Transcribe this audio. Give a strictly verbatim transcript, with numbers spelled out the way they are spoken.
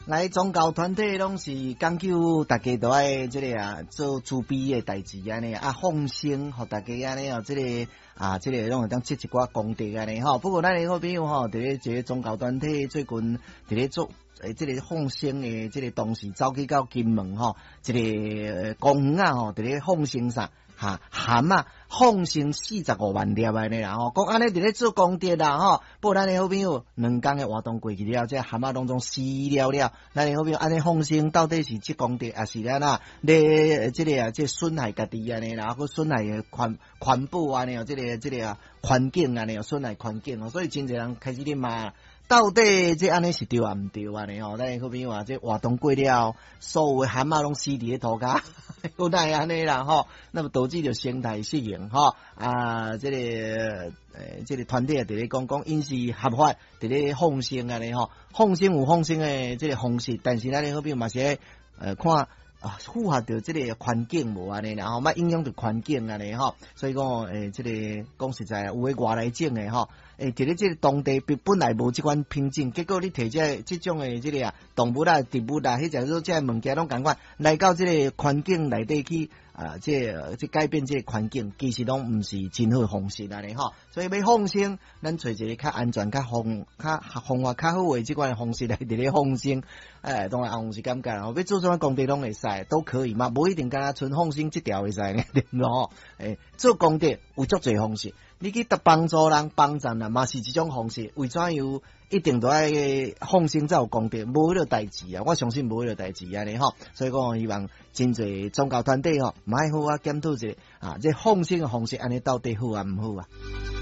来宗教团体拢是讲究大家都爱即个啊做慈悲的代志安尼啊奉献，互大家安尼哦，即、这个啊即、这个拢会当积一寡功德安尼吼。不过咱的好朋友吼，伫咧即个宗教团体最近伫咧做诶，即、这个奉献的即个同时走去到金门吼，即、这个公园啊吼，伫咧奉献啥？哈含啊奉献四十五万粒安尼啦吼，讲安尼伫咧做功德啦吼。不过咱的好朋友两工的活动过去了，这含啊拢总死了了。咱的好朋友安尼奉献到底是积功德，还是咱啊咧即个啊即损害家己安尼啦，或损害环环保安尼哦，即个即个啊环境安尼哦，损害环境哦，所以真侪人开始咧骂。到底这安尼是对啊毋对安尼吼？咱好朋友啊，这活动过了，所有的蛤蟆拢死伫咧涂骹，有奈安尼啦吼。那么导致着生态适应吼啊，这个诶，这个团体啊，伫咧讲讲因是合法伫咧放生安尼吼，放生有放生的这个方式，但是咱好朋友嘛是呃看。啊，符合着即个环境无安尼，然后莫影响着环境安尼吼，所以讲诶，即、这个讲实在，有诶外来种诶吼，诶，伫咧即个当地本来无即款品种，结果你摕即即种诶即个啊动物啊、植物啊，迄者说即个物件拢共款，来到即个环境内底去啊，即个即改变即个环境，其实拢毋是真好方式安尼吼，所以要放生，咱找一个较安全、较方、较方法较好诶即款方式来伫咧放生。哎，当然红是感觉，要做什么功德拢会使，都可以嘛，无一定干那纯放心这条会使嘅，对咯？诶，做功德有足侪方式，你去帮助人、帮助人嘛是一种方式。为怎样一定都爱放心才有功德？无迄个代志啊，我相信无迄个代志安尼吼。所以讲，我希望真侪宗教团体吼，买好啊检讨一下啊，这放心嘅方式安尼到底好啊毋好啊？